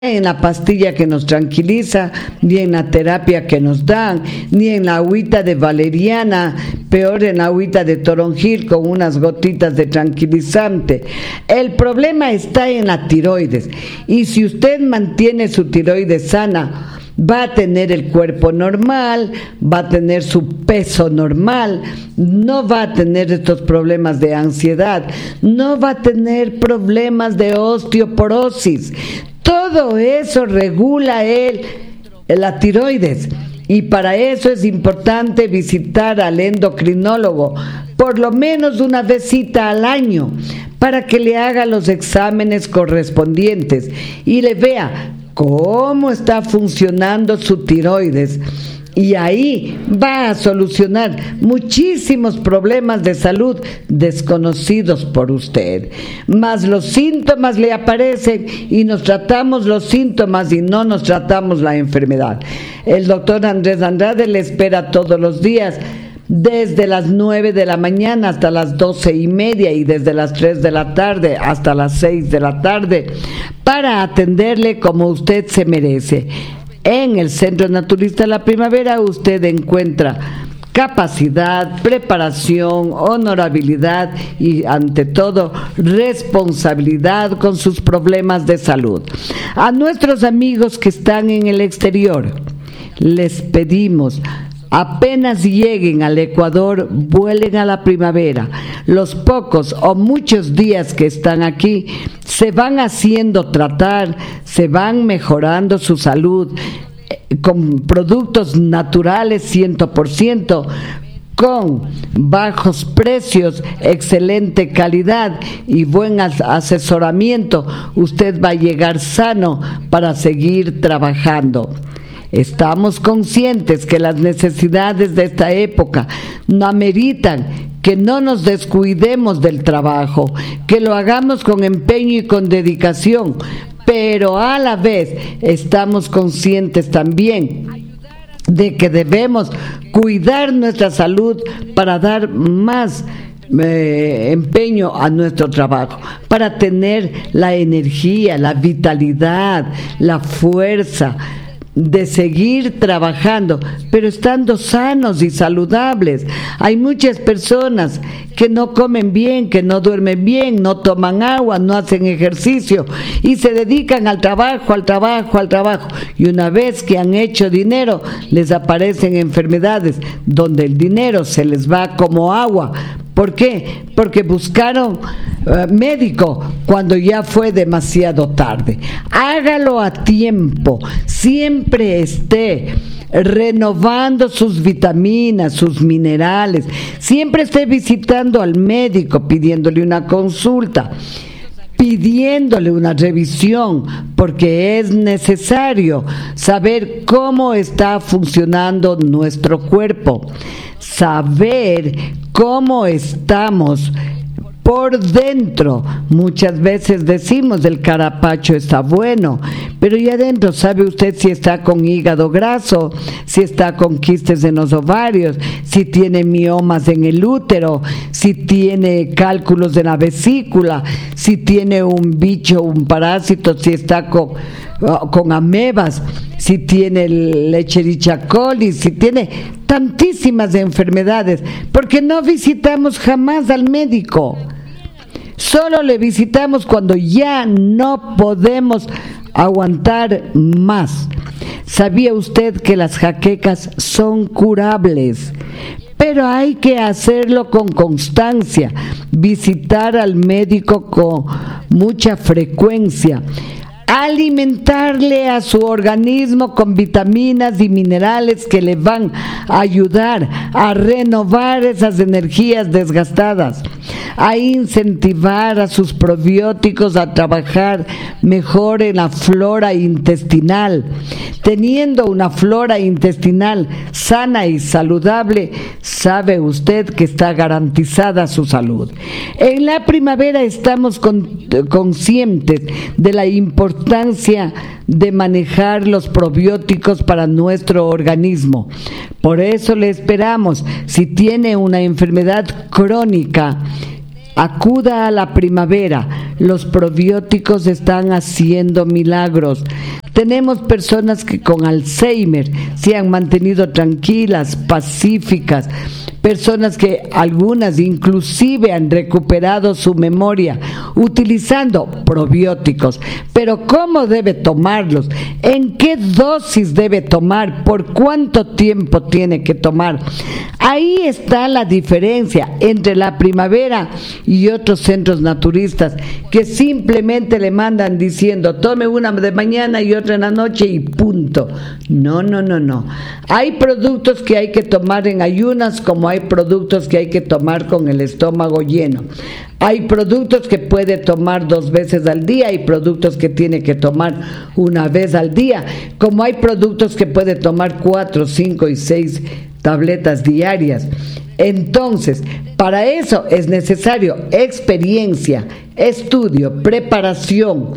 en la pastilla que nos tranquiliza, ni en la terapia que nos dan, ni en la agüita de valeriana, peor en la agüita de toronjil con unas gotitas de tranquilizante. El problema está en la tiroides, y si usted mantiene su tiroides sana, va a tener el cuerpo normal, va a tener su peso normal, no va a tener estos problemas de ansiedad, no va a tener problemas de osteoporosis. Todo eso regula la tiroides, y para eso es importante visitar al endocrinólogo por lo menos una vezcita al año para que le haga los exámenes correspondientes y le vea cómo está funcionando su tiroides, y ahí va a solucionar muchísimos problemas de salud desconocidos por usted. Mas los síntomas le aparecen y nos tratamos los síntomas y no nos tratamos la enfermedad. El doctor Andrés Andrade le espera todos los días, desde las 9 de la mañana hasta las 12:30 y desde las 3 de la tarde hasta las 6 de la tarde, para atenderle como usted se merece. En el Centro Naturista La Primavera usted encuentra capacidad, preparación, honorabilidad y, ante todo, responsabilidad con sus problemas de salud. A nuestros amigos que están en el exterior, les pedimos: apenas lleguen al Ecuador, vuelen a La Primavera. Los pocos o muchos días que están aquí, se van haciendo tratar, se van mejorando su salud con productos naturales 100%, con bajos precios, excelente calidad y buen asesoramiento. Usted va a llegar sano para seguir trabajando. Estamos conscientes que las necesidades de esta época no ameritan que no nos descuidemos del trabajo, que lo hagamos con empeño y con dedicación, pero a la vez estamos conscientes también de que debemos cuidar nuestra salud para dar más empeño a nuestro trabajo, para tener la energía, la vitalidad, la fuerza de seguir trabajando, pero estando sanos y saludables. Hay muchas personas que no comen bien, que no duermen bien, no toman agua, no hacen ejercicio y se dedican al trabajo, y una vez que han hecho dinero, les aparecen enfermedades donde el dinero se les va como agua. ¿Por qué? Porque buscaron médico cuando ya fue demasiado tarde. Hágalo a tiempo, siempre esté renovando sus vitaminas, sus minerales, siempre esté visitando al médico, pidiéndole una consulta, pidiéndole una revisión, porque es necesario saber cómo está funcionando nuestro cuerpo, saber cómo estamos por dentro. Muchas veces decimos el carapacho está bueno, pero ¿y adentro sabe usted si está con hígado graso, si está con quistes en los ovarios, si tiene miomas en el útero, si tiene cálculos de la vesícula, si tiene un bicho, un parásito, si está con amebas, si tiene Escherichia coli, si tiene tantísimas enfermedades? Porque no visitamos jamás al médico. Solo le visitamos cuando ya no podemos aguantar más. ¿Sabía usted que las jaquecas son curables? Pero hay que hacerlo con constancia, visitar al médico con mucha frecuencia, alimentarle a su organismo con vitaminas y minerales que le van a ayudar a renovar esas energías desgastadas, a incentivar a sus probióticos a trabajar mejor en la flora intestinal. Teniendo una flora intestinal sana y saludable, sabe usted que está garantizada su salud. En La Primavera estamos conscientes de la importancia de manejar los probióticos para nuestro organismo. Por eso le esperamos. Si tiene una enfermedad crónica, Acuda a la primavera, los probióticos están haciendo milagros. Tenemos personas que con Alzheimer se han mantenido tranquilas, pacíficas, personas que algunas inclusive han recuperado su memoria utilizando probióticos. Pero ¿cómo debe tomarlos? ¿En qué dosis debe tomar? ¿Por cuánto tiempo tiene que tomar? Ahí está la diferencia entre la primavera y otros centros naturistas que simplemente le mandan diciendo tome una de mañana y otra en la noche y punto. No. Hay productos que hay que tomar en ayunas, como hay productos que hay que tomar con el estómago lleno. Hay productos que puede tomar 2 veces al día, hay productos que tiene que tomar 1 vez al día, como hay productos que puede tomar 4, 5 y 6 tabletas diarias. Entonces, para eso es necesario experiencia, estudio, preparación,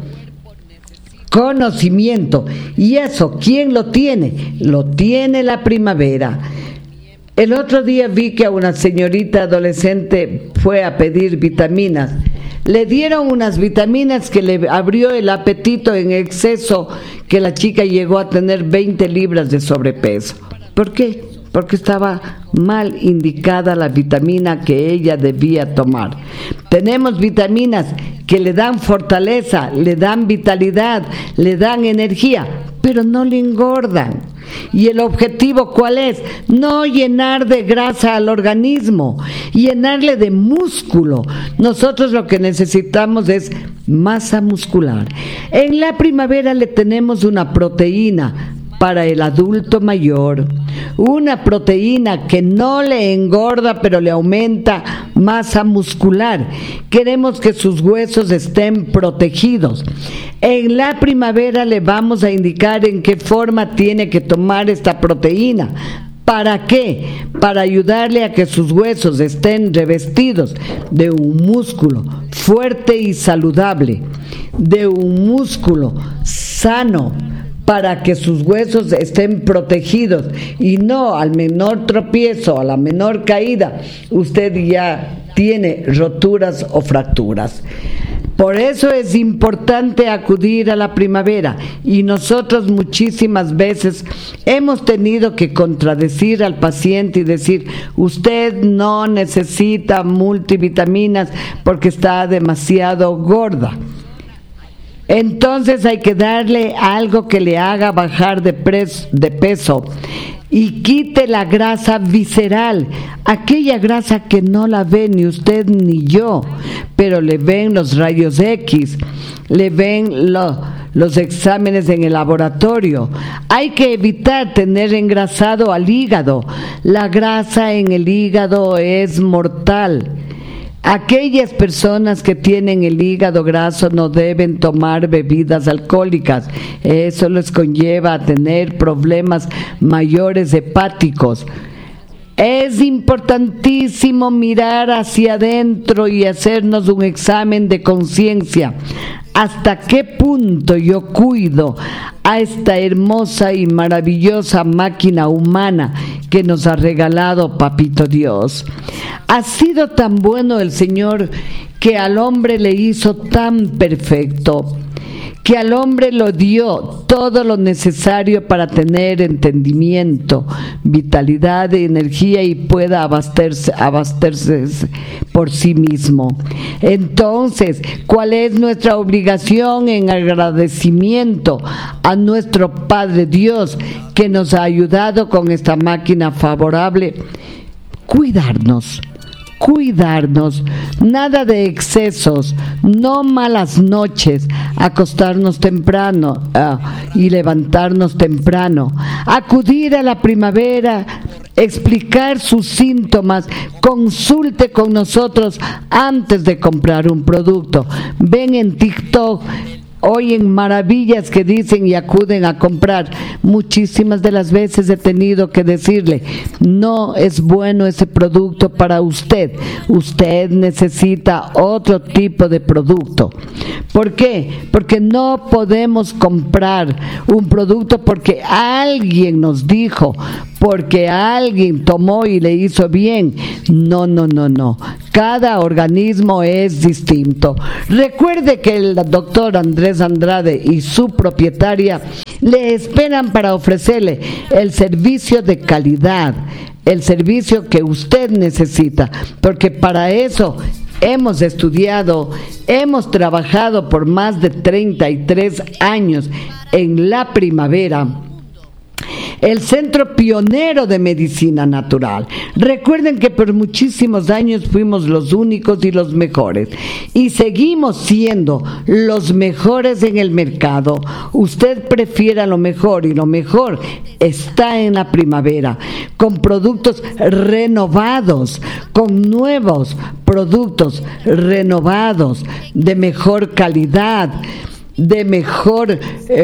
conocimiento. ¿Y eso quién lo tiene? Lo tiene la primavera. El otro día vi que a una señorita adolescente fue a pedir vitaminas. Le dieron unas vitaminas que le abrió el apetito en exceso, que la chica llegó a tener 20 libras de sobrepeso. ¿Por qué? Porque estaba mal indicada la vitamina que ella debía tomar. Tenemos vitaminas que le dan fortaleza, le dan vitalidad, le dan energía, pero no le engordan. ¿Y el objetivo cuál es? No llenar de grasa al organismo, llenarle de músculo. Nosotros lo que necesitamos es masa muscular. En la primavera le tenemos una proteína para el adulto mayor, una proteína que no le engorda pero le aumenta masa muscular. Queremos que sus huesos estén protegidos. En la primavera le vamos a indicar en qué forma tiene que tomar esta proteína. ¿Para qué? Para ayudarle a que sus huesos estén revestidos de un músculo fuerte y saludable, de un músculo sano, para que sus huesos estén protegidos y no al menor tropiezo, a la menor caída, usted ya tiene roturas o fracturas. Por eso es importante acudir a la primavera, y nosotros muchísimas veces hemos tenido que contradecir al paciente y decir, usted no necesita multivitaminas porque está demasiado gorda. Entonces hay que darle algo que le haga bajar de peso y quite la grasa visceral, aquella grasa que no la ve ni usted ni yo, pero le ven los rayos X, le ven los exámenes en el laboratorio. Hay que evitar tener engrasado al hígado. La grasa en el hígado es mortal. Aquellas personas que tienen el hígado graso no deben tomar bebidas alcohólicas. Eso les conlleva a tener problemas mayores hepáticos. Es importantísimo mirar hacia adentro y hacernos un examen de conciencia. ¿Hasta qué punto yo cuido a esta hermosa y maravillosa máquina humana que nos ha regalado Papito Dios? Ha sido tan bueno el Señor que al hombre le hizo tan perfecto, que al hombre lo dio todo lo necesario para tener entendimiento, vitalidad, energía y pueda abastecerse por sí mismo. Entonces, ¿cuál es nuestra obligación en agradecimiento a nuestro Padre Dios que nos ha ayudado con esta máquina favorable? Cuidarnos, nada de excesos, no malas noches, acostarnos temprano y levantarnos temprano, acudir a la primavera, explicar sus síntomas, consulte con nosotros antes de comprar un producto. Ven en TikTok, oyen maravillas que dicen y acuden a comprar. Muchísimas de las veces he tenido que decirle, no es bueno ese producto para usted. Usted necesita otro tipo de producto. ¿Por qué? Porque no podemos comprar un producto porque alguien nos dijo, porque alguien tomó y le hizo bien. No. Cada organismo es distinto. Recuerde que el doctor Andrés Andrade y su propietaria le esperan para ofrecerle el servicio de calidad, el servicio que usted necesita, porque para eso hemos estudiado, hemos trabajado por más de 33 años en La Primavera, el centro pionero de medicina natural. Recuerden que por muchísimos años fuimos los únicos y los mejores, y seguimos siendo los mejores en el mercado. Usted prefiera lo mejor, y lo mejor está en La Primavera, con productos renovados, con nuevos productos renovados, de mejor calidad, de mejor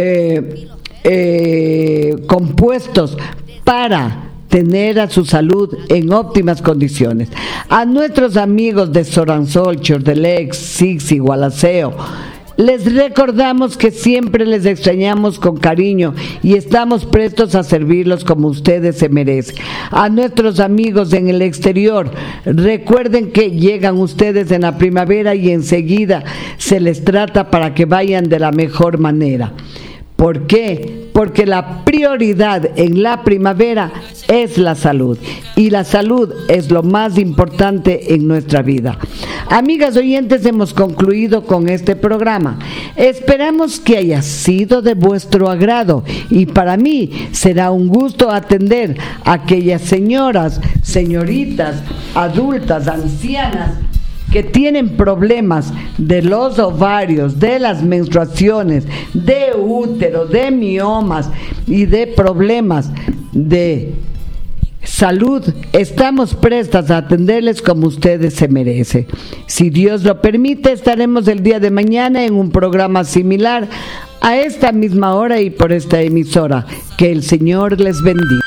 compuestos para tener a su salud en óptimas condiciones. A nuestros amigos de Soransol, Chordelex, Six y Gualaceo, les recordamos que siempre les extrañamos con cariño y estamos prestos a servirlos como ustedes se merecen. A nuestros amigos en el exterior, recuerden que llegan ustedes en La Primavera y enseguida se les trata para que vayan de la mejor manera. ¿Por qué? Porque la prioridad en La Primavera es la salud, y la salud es lo más importante en nuestra vida. Amigas oyentes, hemos concluido con este programa. Esperamos que haya sido de vuestro agrado, y para mí será un gusto atender a aquellas señoras, señoritas, adultas, ancianas, que tienen problemas de los ovarios, de las menstruaciones, de útero, de miomas y de problemas de salud. Estamos prestas a atenderles como ustedes se merecen. Si Dios lo permite, estaremos el día de mañana en un programa similar a esta misma hora y por esta emisora. Que el Señor les bendiga.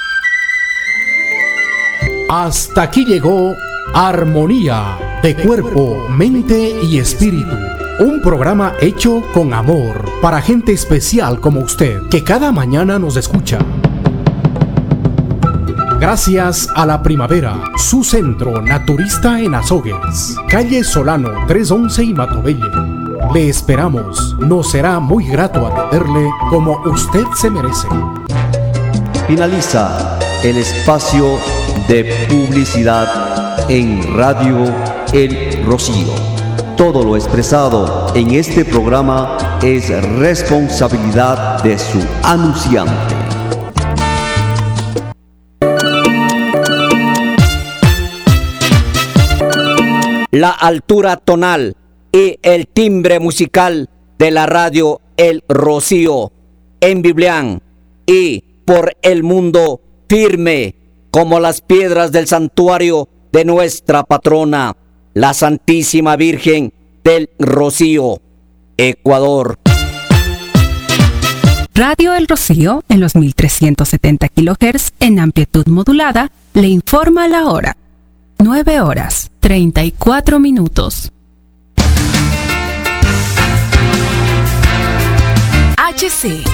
Hasta aquí llegó Armonía de Cuerpo, Mente y Espíritu. Un programa hecho con amor para gente especial como usted, que cada mañana nos escucha. Gracias a La Primavera, su centro naturista en Azogues, calle Solano 311 y Matobelle. Le esperamos, nos será muy grato atenderle como usted se merece. Finaliza el espacio de publicidad en Radio El Rocío. Todo lo expresado en este programa es responsabilidad de su anunciante. La altura tonal y el timbre musical de la radio El Rocío en Biblián y por el mundo, firme como las piedras del santuario de nuestra patrona, la Santísima Virgen del Rocío, Ecuador. Radio El Rocío, en los 1370 kHz en amplitud modulada, le informa la hora. 9:34. HC